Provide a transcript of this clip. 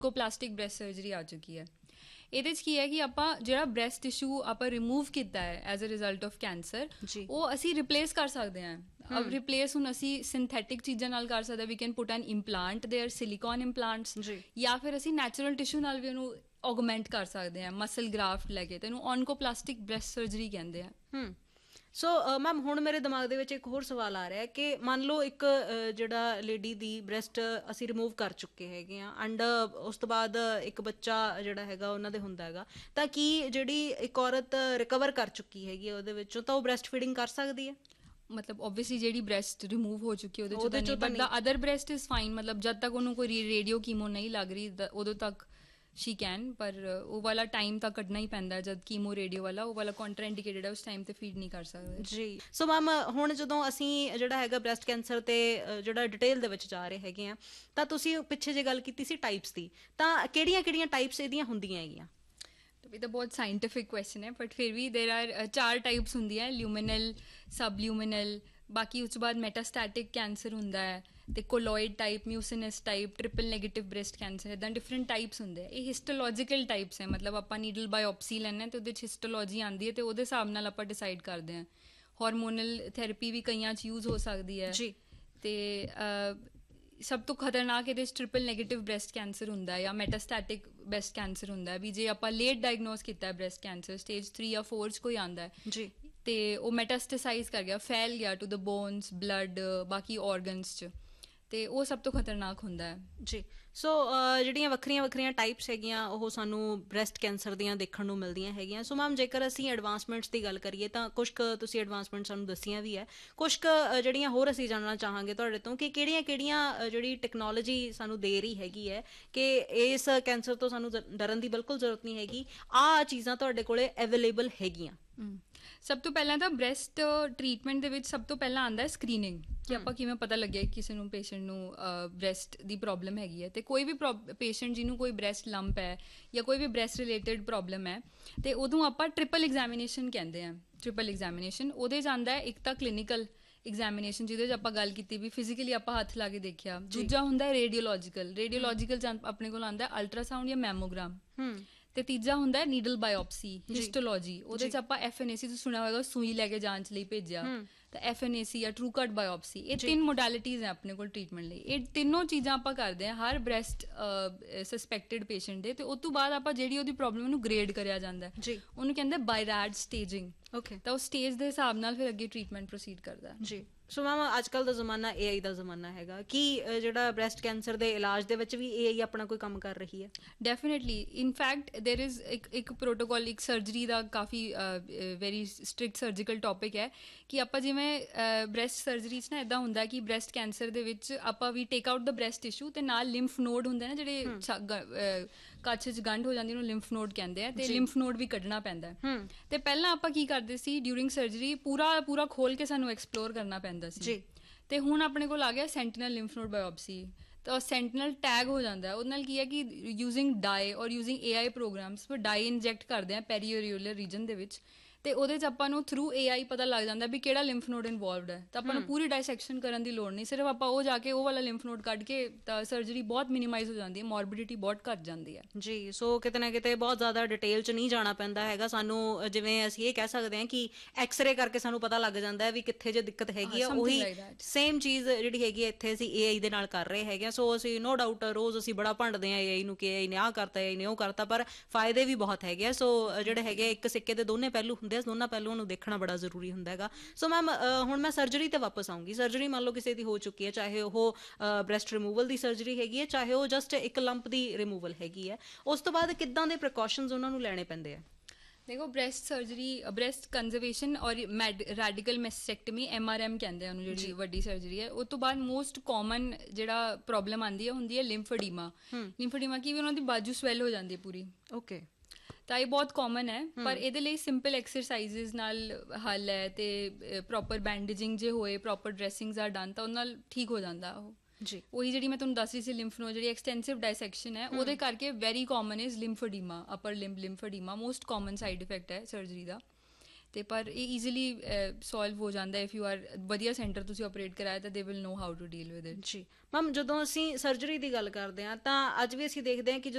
Plastic breast surgery ਆ ਚੁੱਕੀ ਹੈ। ਇਹਦੇ 'ਚ ਕੀ ਹੈ ਕਿ ਆਪਾਂ ਜਿਹੜਾ ਬ੍ਰੈਸਟ ਟਿਸ਼ੂ ਆਪਾਂ ਰਿਮੂਵ ਕੀਤਾ ਹੈ as a result of cancer, ਉਹ ਅਸੀਂ ਰਿਪਲੇਸ ਕਰ ਸਕਦੇ ਹਾਂ। ਰਿਪਲੇਸ ਹੁਣ ਅਸੀਂ ਸਿੰਥੈਟਿਕ ਚੀਜ਼ਾਂ ਨਾਲ ਕਰ ਸਕਦੇ, ਵੀ can put N implant there, ਸਿਲੀਕॉन ਇੰਪਲਾਂਟਸ, ਜਾਂ ਫਿਰ ਅਸੀਂ ਨੈਚੁਰਲ ਟਿਸ਼ੂ ਨਾਲ ਵੀ ਉਹਨੂੰ ਔਗਮੈਂਟ ਕਰ ਸਕਦੇ ਹਾਂ ਮਸਲ ਗ੍ਰਾਫਟ ਲੈ ਕੇ, ਤੇ ਇਹਨੂੰ ਔਨਕੋਪਲਾਸਟਿਕ ਬ੍ਰੈਸਟ ਸਰਜਰੀ ਕਹਿੰਦੇ ਆ। ਸੋ ਮੈਮ ਹੁਣ ਮੇਰੇ ਦਿਮਾਗ ਦੇ ਵਿੱਚ ਇੱਕ ਹੋਰ ਸਵਾਲ ਆ ਰਿਹਾ ਕਿ ਮੰਨ ਲਓ ਇੱਕ ਜਿਹੜਾ ਲੇਡੀ ਦੀ ਬ੍ਰੈਸਟ ਅਸੀਂ ਰਿਮੂਵ ਕਰ ਚੁੱਕੇ ਹੈਗੇ ਹਾਂ ਐਂਡ ਉਸ ਤੋਂ ਬਾਅਦ ਇੱਕ ਬੱਚਾ ਜਿਹੜਾ ਹੈਗਾ ਉਹਨਾਂ ਦੇ ਹੁੰਦਾ ਹੈਗਾ, ਤਾਂ ਕੀ ਜਿਹੜੀ ਇੱਕ ਔਰਤ ਰਿਕਵਰ ਕਰ ਚੁੱਕੀ ਹੈਗੀ ਹੈ ਉਹਦੇ ਵਿੱਚੋਂ, ਤਾਂ ਉਹ ਬ੍ਰੈਸਟ ਫੀਡਿੰਗ ਕਰ ਸਕਦੀ ਹੈ? ਮਤਲਬ ਓਬਵੀਅਸਲੀ ਜਿਹੜੀ ਬ੍ਰੈਸਟ ਰਿਮੂਵ ਹੋ ਚੁੱਕੀ ਉਹਦੇ 'ਚ but the other breast is fine, ਮਤਲਬ ਜਦ ਤੱਕ ਉਹਨੂੰ ਕੋਈ ਰੇਡੀਓ ਕੀਮੋ ਨਹੀਂ ਲੱਗ ਰਹੀ ਉਦੋਂ ਤੱਕ ਸ਼ੀ ਕੈਨ, ਪਰ ਉਹ ਵਾਲਾ ਟਾਈਮ ਤਾਂ ਕੱਢਣਾ ਹੀ ਪੈਂਦਾ ਜਦ ਕੀਮੋ ਰੇਡੀਓ ਵਾਲਾ, ਉਹ ਵਾਲਾ ਕਾਂਟਰਾ ਇੰਡੀਕੇਟਡ ਹੈ, ਉਸ ਟਾਈਮ ਤੇ ਫੀਡ ਨਹੀਂ ਕਰ ਸਕਦੇ ਜੀ। ਸੋ ਮੈਮ ਹੁਣ ਜਦੋਂ ਅਸੀਂ ਜਿਹੜਾ ਹੈਗਾ ਬ੍ਰੈਸਟ ਕੈਂਸਰ ਤੇ ਜਿਹੜਾ ਡਿਟੇਲ ਦੇ ਵਿੱਚ ਜਾ ਰਹੇ ਹੈਗੇ ਆ, ਤਾਂ ਤੁਸੀਂ ਪਿੱਛੇ ਜੇ ਗੱਲ ਕੀਤੀ ਸੀ ਟਾਈਪਸ ਦੀ, ਤਾਂ ਕਿਹੜੀਆਂ ਟਾਈਪਸ ਇਹਦੀਆਂ ਹੁੰਦੀਆਂ ਹੈਗੀਆਂ? ਇਹ ਤਾਂ ਬਹੁਤ ਸਾਇੰਟੀਫਿਕ ਕੁਐਸਚਨ ਹੈ, ਬਟ ਫਿਰ ਵੀ ਦੇਰ ਆਰ 4 ਟਾਈਪਸ ਹੁੰਦੀਆਂ, ਲਿਊਮਿਨਲ, ਸਬ ਲਿਊਮਿਨਲ, ਬਾਕੀ ਉਸ ਤੋਂ ਬਾਅਦ ਮੈਟਾਸਟੈਟਿਕ ਕੈਂਸਰ ਹੁੰਦਾ ਹੈ, ਤੇ ਕੋਲੋਇਡ type, ਮਿਊਸਿਨਸ type, triple negative breast cancer, ਇੱਦਾਂ ਡਿਫਰੈਂਟ ਟਾਈਪਸ ਹੁੰਦੇ ਆ। ਇਹ ਹਿਸਟੋਲੋਜੀਕਲ ਟਾਈਪਸ ਹੈ, ਮਤਲਬ ਆਪਾਂ ਨੀਡਲ ਬਾਇਓਪਸੀ ਲੈਂਦੇ ਹਾਂ ਤੇ ਉਹਦੇ 'ਚ ਹਿਸਟੋਲੋਜੀ ਆਉਂਦੀ ਹੈ, ਤੇ ਉਹਦੇ ਹਿਸਾਬ ਨਾਲ ਆਪਾਂ ਡਿਸਾਈਡ ਕਰਦੇ ਹਾਂ। ਹਾਰਮੋਨਲ ਥੈਰੇਪੀ ਵੀ ਕਈਆਂ 'ਚ ਯੂਜ਼ ਹੋ ਸਕਦੀ ਹੈ ਜੀ। ਤੇ ਸਭ ਤੋਂ ਖਤਰਨਾਕ ਇਹਦੇ 'ਚ ਟ੍ਰਿਪਲ ਨੈਗੇਟਿਵ ਬ੍ਰੈਸਟ ਕੈਂਸਰ ਹੁੰਦਾ ਹੈ ਜਾਂ ਮੈਟਾਸਟੈਟਿਕ ਬ੍ਰੈਸਟ ਕੈਂਸਰ ਹੁੰਦਾ ਹੈ, ਵੀ ਜੇ ਆਪਾਂ ਲੇਟ ਡਾਇਗਨੋਸ ਕੀਤਾ ਹੈ ਬ੍ਰੈਸਟ ਕੈਂਸਰ ਸਟੇਜ 3 ਜਾਂ 4 'ਚ ਕੋਈ ਆਉਂਦਾ ਹੈ ਜੀ, ਤੇ ਉਹ ਮੈਟਾਸਟੇਸਾਈਜ਼ ਕਰ ਗਿਆ, ਫੈਲ ਗਿਆ ਟੂ ਦ ਬੋਨਸ, ਬਲੱਡ, ਬਾਕੀ ਔਰਗਨਸ 'ਚ, ਤੇ ਉਹ ਸਭ ਤੋਂ ਖਤਰਨਾਕ ਹੁੰਦਾ ਹੈ ਜੀ। ਸੋ ਜਿਹੜੀਆਂ ਵੱਖਰੀਆਂ ਟਾਈਪਸ ਹੈਗੀਆਂ ਉਹ ਸਾਨੂੰ ਬ੍ਰੈਸਟ ਕੈਂਸਰ ਦੀਆਂ ਦੇਖਣ ਨੂੰ ਮਿਲਦੀਆਂ ਹੈਗੀਆਂ। ਸੋ ਮੈਮ ਜੇਕਰ ਅਸੀਂ ਐਡਵਾਂਸਮੈਂਟਸ ਦੀ ਗੱਲ ਕਰੀਏ ਤਾਂ ਕੁਛ ਕੁ ਤੁਸੀਂ ਐਡਵਾਂਸਮੈਂਟ ਸਾਨੂੰ ਦੱਸੀਆਂ ਵੀ ਹੈ, ਕੁਛ ਕੁ ਜਿਹੜੀਆਂ ਹੋਰ ਅਸੀਂ ਜਾਣਨਾ ਚਾਹਾਂਗੇ ਤੁਹਾਡੇ ਤੋਂ ਕਿ ਕਿਹੜੀਆਂ ਜਿਹੜੀ ਟੈਕਨੋਲੋਜੀ ਸਾਨੂੰ ਦੇ ਰਹੀ ਹੈਗੀ ਹੈ ਕਿ ਇਸ ਕੈਂਸਰ ਤੋਂ ਸਾਨੂੰ ਡਰਨ ਦੀ ਬਿਲਕੁਲ ਜ਼ਰੂਰਤ ਨਹੀਂ ਹੈਗੀ, ਆਹ ਚੀਜ਼ਾਂ ਤੁਹਾਡੇ ਕੋਲੇ ਅਵੇਲੇਬਲ ਹੈਗੀਆਂ। ਸਭ ਤੋਂ ਪਹਿਲਾਂ ਤਾਂ ਬ੍ਰੈਸਟ ਟਰੀਟਮੈਂਟ ਦੇ ਵਿੱਚ ਸਭ ਤੋਂ ਪਹਿਲਾਂ ਆਉਂਦਾ ਸਕਰੀਨਿੰਗ, ਕਿ ਆਪਾਂ ਕਿਵੇਂ ਪਤਾ ਲੱਗਿਆ ਕਿਸੇ ਨੂੰ ਪੇਸ਼ੈਂਟ ਨੂੰ ਬ੍ਰੈਸਟ ਦੀ ਪ੍ਰੋਬਲਮ ਹੈਗੀ ਹੈ। ਤੇ ਕੋਈ ਵੀ ਪੇਸ਼ੈਂਟ ਜਿਹਨੂੰ ਕੋਈ ਬ੍ਰੈਸਟ ਲੰਪ ਹੈ ਜਾਂ ਕੋਈ ਵੀ ਬ੍ਰੈਸਟ ਰਿਲੇਟਡ ਪ੍ਰੋਬਲਮ ਹੈ, ਤੇ ਉਦੋਂ ਆਪਾਂ ਟ੍ਰਿਪਲ ਐਗਜ਼ਾਮੀਨੇਸ਼ਨ ਕਹਿੰਦੇ ਹਾਂ। ਟ੍ਰਿਪਲ ਐਗਜ਼ਾਮੀਨੇਸ਼ਨ ਉਹਦੇ 'ਚ ਆਉਂਦਾ ਹੈ, ਇੱਕ ਤਾਂ ਕਲੀਨਿਕਲ ਐਗਜ਼ਾਮੀਨੇਸ਼ਨ ਜਿਹਦੇ 'ਚ ਆਪਾਂ ਗੱਲ ਕੀਤੀ ਵੀ ਫਿਜ਼ੀਕਲੀ ਆਪਾਂ ਹੱਥ ਲਾ ਕੇ ਦੇਖਿਆ, ਦੂਜਾ ਹੁੰਦਾ ਹੈ ਰੇਡੀਓਲੋਜੀਕਲ 'ਚ ਆਪਣੇ ਕੋਲ ਆਉਂਦਾ ਅਲਟਰਾਸਾਊਂਡ ਜਾਂ ਮੈਮੋਗ੍ਰਾਮ, ਤੇ ਤੀਜਾ ਹੁੰਦਾ ਨੀਡਲ ਬਾਇਓਪਸੀ, ਹਿਸਟੋਲੋਜੀ, ਉਹਦੇ 'ਚ ਆਪਾਂ FNAC ਤੁਸੀਂ ਸੁਣਿਆ ਹੋਏਗਾ, ਸੂਈ ਲੈ ਕੇ ਜਾਂਚ ਲਈ ਭੇਜਿਆ, ਤਾਂ FNAC ਜਾਂ ਟਰੂ ਕੱਟ ਬਾਇਓਪਸੀ, ਇਹ 3 ਮੋਡੈਲਿਟੀਜ਼ ਹੈ ਆਪਣੇ ਕੋਲ ਟ੍ਰੀਟਮੈਂਟ ਲਈ। ਇਹ ਤਿੰਨੋਂ ਚੀਜ਼ਾਂ ਆਪਾਂ ਕਰਦੇ ਹਾਂ ਹਰ ਬ੍ਰੈਸਟ ਸਸਪੈਕਟਡ ਪੇਸ਼ੈਂਟ ਦੇ, ਤੇ ਉਸ ਤੋਂ ਬਾਅਦ ਆਪਾਂ ਜਿਹੜੀ ਉਹਦੀ ਪ੍ਰੋਬਲਮ ਉਹਨੂੰ ਗ੍ਰੇਡ ਕਰਿਆ ਜਾਂਦਾ, ਉਹਨੂੰ ਕਹਿੰਦੇ ਬਾਇਰਾਡ ਸਟੇਜਿੰਗ। ਤਾਂ ਉਹ ਸਟੇਜ ਦੇ ਹਿਸਾਬ ਨਾਲ ਫਿਰ ਅੱਗੇ ਟ੍ਰੀਟਮੈਂਟ ਪ੍ਰੋਸੀਡ ਕਰਦਾ ਜੀ। ਸੋ ਮੈਮ ਅੱਜ ਕੱਲ੍ਹ ਦਾ ਜ਼ਮਾਨਾ AI ਦਾ ਜ਼ਮਾਨਾ ਹੈਗਾ, ਕੀ ਜਿਹੜਾ ਬ੍ਰੈਸਟ ਕੈਂਸਰ ਦੇ ਇਲਾਜ ਦੇ ਵਿੱਚ ਵੀ AI ਆਪਣਾ ਕੋਈ ਕੰਮ ਕਰ ਰਹੀ ਹੈ? ਡੈਫੀਨੇਟਲੀ, ਇਨਫੈਕਟ ਦੇਰ ਇਜ਼ ਇੱਕ ਪ੍ਰੋਟੋਕੋਲ, ਇੱਕ ਸਰਜਰੀ ਦਾ ਕਾਫੀ ਵੈਰੀ ਸਟ੍ਰਿਕਟ ਸਰਜੀਕਲ ਟੋਪਿਕ ਹੈ ਕਿ ਆਪਾਂ ਜਿਵੇਂ ਬ੍ਰੈਸਟ ਸਰਜਰੀ 'ਚ ਨਾ ਇੱਦਾਂ ਹੁੰਦਾ ਕਿ ਬ੍ਰੈਸਟ ਕੈਂਸਰ ਦੇ ਵਿੱਚ ਆਪਾਂ ਵੀ ਟੇਕ ਆਊਟ ਦਾ ਬ੍ਰੈਸਟ ਟਿਸ਼ੂ, ਤੇ ਨਾਲ ਲਿੰਫ ਨੋਡ ਹੁੰਦੇ ਨੇ ਜਿਹੜੇ ਕੱਛ 'ਚ ਗੰਢ ਹੋ ਜਾਂਦੀ, ਉਹਨੂੰ ਲਿੰਫ ਨੋਡ ਕਹਿੰਦੇ ਆ, ਤੇ ਲਿੰਫ ਨੋਡ ਵੀ ਕੱਢਣਾ ਪੈਂਦਾ। ਤੇ ਪਹਿਲਾਂ ਆਪਾਂ ਕੀ ਕਰਦੇ ਸੀ, ਡਿਊਰਿੰਗ ਸਰਜਰੀ ਪੂਰਾ ਖੋਲ ਕੇ ਸਾਨੂੰ ਐਕਸਪਲੋਰ ਕਰਨਾ ਪੈਂਦਾ ਸੀ, ਤੇ ਹੁਣ ਆਪਣੇ ਕੋਲ ਆ ਗਿਆ ਸੈਂਟੀਨਲ ਲਿੰਫ ਨੋਡ ਬਾਇਓਪਸੀ। ਤਾਂ ਸੈਂਟੀਨਲ ਟੈਗ ਹੋ ਜਾਂਦਾ, ਉਹਦੇ ਨਾਲ ਕੀ ਹੈ ਕਿ ਯੂਜ਼ਿੰਗ ਡਾਈ ਔਰ ਯੂਜ਼ਿੰਗ AI ਪ੍ਰੋਗਰਾਮਸ ਪਰ ਡਾਈ ਇੰਜੈਕਟ ਕਰਦੇ ਆ ਪੈਰੀਓਰੀਓਲਰ ਰੀਜਨ ਦੇ ਵਿੱਚ, ਤੇ ਉਹਦੇ 'ਚ ਆਪਾਂ ਨੂੰ ਥਰੂ AI ਪਤਾ ਲੱਗ ਜਾਂਦਾ ਵੀ ਕਿਹੜਾ ਲਿੰਫ ਨੋਡ ਇਨਵੋਲਵਡ ਹੈ। ਤਾਂ ਆਪਾਂ ਨੂੰ ਪੂਰੀ ਡਾਇਸੈਕਸ਼ਨ ਕਰਨ ਦੀ ਲੋੜ ਨਹੀਂ, ਸਿਰਫ ਆਪਾਂ ਉਹ ਜਾ ਕੇ ਉਹ ਵਾਲਾ ਲਿੰਫ ਨੋਡ ਕੱਢ ਕੇ, ਤਾਂ ਸਰਜਰੀ ਬਹੁਤ ਮਿਨੀਮਾਈਜ਼ ਹੋ ਜਾਂਦੀ ਹੈ, ਮੋਰਬਿਡਿਟੀ ਬਹੁਤ ਘੱਟ ਜਾਂਦੀ ਹੈ ਜੀ। ਸੋ ਕਿਤੇ ਨਾ ਕਿਤੇ ਬਹੁਤ ਜ਼ਿਆਦਾ ਡਿਟੇਲ 'ਚ ਨਹੀਂ ਜਾਣਾ ਪੈਂਦਾ ਹੈਗਾ ਸਾਨੂੰ, ਜਿਵੇਂ ਅਸੀਂ ਇਹ ਕਹਿ ਸਕਦੇ ਹਾਂ ਕਿ ਐਕਸਰੇ ਕਰਕੇ ਸਾਨੂੰ ਪਤਾ ਲੱਗ ਜਾਂਦਾ ਹੈ ਵੀ ਕਿੱਥੇ ਜੇ ਦਿੱਕਤ ਹੈਗੀ ਆ, ਉਹੀ ਸੇਮ ਚੀਜ਼ ਜਿਹੜੀ ਹੈਗੀ ਇੱਥੇ ਅਸੀਂ AI ਦੇ ਨਾਲ ਕਰ ਰਹੇ ਹੈਗੇ ਆ। ਸੋ ਅਸੀਂ ਨੋ ਡਾਊਟ ਰੋਜ਼ ਅਸੀਂ ਬੜਾ ਭੰਡਦੇ ਹਾਂ AI ਨੂੰ ਕਿ AI ਨੇ ਆਹ ਕਰਤਾ, AI ਨੇ ਉਹ ਕਰਤਾ, ਪਰ ਫਾਇਦੇ ਵੀ ਬਹੁਤ ਹੈਗੇ ਆ। ਸੋ ਜਿਹੜੇ ਹੈਗੇ ਇੱਕ ਸਿੱਕੇ ਦੇ ਦੋਨੇ ਪਹਿਲੂ ਹੁੰਦੇ ਆ, ਦੋਨਾਂ ਪਹਿਲੂਆਂ ਨੂੰ ਦੇਖਣਾ ਬੜਾ ਜ਼ਰੂਰੀ ਹੁੰਦਾ ਹੈਗਾ। ਸੋ ਮੈਮ ਹੁਣ ਮੈਂ ਸਰਜਰੀ 'ਤੇ ਵਾਪਸ ਆਊਂਗੀ। ਸਰਜਰੀ ਮੰਨ ਲਓ ਕਿਸੇ ਦੀ ਹੋ ਚੁੱਕੀ ਹੈ, ਚਾਹੇ ਉਹ ਬ੍ਰੈਸਟ ਰਿਮੂਵਲ ਦੀ ਸਰਜਰੀ ਹੈਗੀ ਹੈ, ਚਾਹੇ ਉਹ ਜਸਟ ਇੱਕ ਲੰਪ ਦੀ ਰਿਮੂਵਲ ਹੈਗੀ ਹੈ, ਉਸ ਤੋਂ ਬਾਅਦ ਕਿੱਦਾਂ ਦੇ ਪ੍ਰੀਕਾਸ਼ਨਸ ਉਹਨਾਂ ਨੂੰ ਲੈਣੇ ਪੈਂਦੇ ਆ? ਦੇਖੋ, ਬ੍ਰੈਸਟ ਸਰਜਰੀ, ਬ੍ਰੈਸਟ ਕੰਜ਼ਰਵੇਸ਼ਨ ਔਰ ਰੈਡੀਕਲ ਮੈਸਟੈਕਟਮੀ MRM ਕਹਿੰਦੇ ਆ ਉਹਨੂੰ, ਜਿਹੜੀ ਵੱਡੀ ਸਰਜਰੀ ਹੈ। ਉਸ ਤੋਂ ਬਾਅਦ ਮੋਸਟ ਕਾਮਨ ਜਿਹੜਾ ਪ੍ਰੋਬਲਮ ਆਉਂਦੀ ਹੈ ਹੁੰਦੀ ਹੈ ਲਿੰਫਡੀਮਾ। ਲਿੰਫਡੀਮਾ ਕੀ ਵੀ ਉਹਨਾਂ ਦੀ ਬਾਜੂ ਸਵੈਲ ਹੋ ਜਾਂਦੀ ਹੈ ਪੂਰੀ। ਓਕੇ, ਤਾਂ ਇਹ ਬਹੁਤ ਕਾਮਨ ਹੈ, ਪਰ ਇਹਦੇ ਲਈ ਸਿੰਪਲ ਐਕਸਰਸਾਈਜ਼ਿਸ ਨਾਲ ਹੱਲ ਹੈ, ਤੇ ਪ੍ਰੋਪਰ ਬੈਂਡੇਜਿੰਗ ਜੇ ਹੋਏ, ਪ੍ਰੋਪਰ ਡਰੈਸਿੰਗਸ ਆਰ ਡਨ, ਤਾਂ ਉਹਦੇ ਨਾਲ ਠੀਕ ਹੋ ਜਾਂਦਾ ਉਹ ਜੀ। ਉਹੀ ਜਿਹੜੀ ਮੈਂ ਤੁਹਾਨੂੰ ਦੱਸ ਰਹੀ ਸੀ ਲਿੰਫ ਨੋਡ ਜਿਹੜੀ ਐਕਸਟੈਂਸਿਵ ਡਾਇਸੈਕਸ਼ਨ ਹੈ, ਉਹਦੇ ਕਰਕੇ very common is ਲਿੰਫਡੀਮਾ, upper limb ਲਿੰਫਡੀਮਾ, most common side effect ਹੈ ਸਰਜਰੀ ਦਾ। ਤੇ ਪਰ ਇਹ ਈਜ਼ੀਲੀ ਸੋਲਵ ਹੋ ਜਾਂਦਾ ਇਫ ਯੂ ਆਰ ਵਧੀਆ ਸੈਂਟਰ ਤੁਸੀਂ ਆਪਰੇਟ ਕਰਾਇਆ ਤਾਂ they will know how to deal with it. ਜੀ ਮੈਮ, ਜਦੋਂ ਅਸੀਂ ਸਰਜਰੀ ਦੀ ਗੱਲ ਕਰਦੇ ਹਾਂ ਤਾਂ ਅੱਜ ਵੀ ਅਸੀਂ ਦੇਖਦੇ ਹਾਂ ਕਿ